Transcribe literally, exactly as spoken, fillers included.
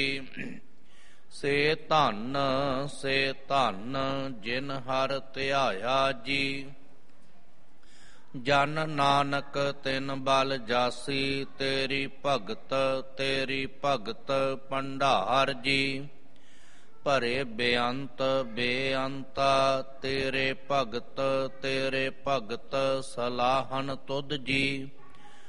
ਸੇ ਧਨ ਸੇ ਧਨ ਜਿਨ ਹਰ ਧਿਆਇਆ ਜੀ। ਜਨ ਨਾਨਕ ਤਿਨ ਬਲ ਜਾਸੀ ਤੇਰੀ ਭਗਤ ਤੇਰੀ ਭਗਤ ਭੰਡਾਰ ਜੀ। ਭਰੇ ਬੇਅੰਤ ਬੇਅੰਤਾ ਤੇਰੇ ਭਗਤ ਤੇਰੇ ਭਗਤ ਸਲਾਹਨ ਤੁਧ ਜੀ।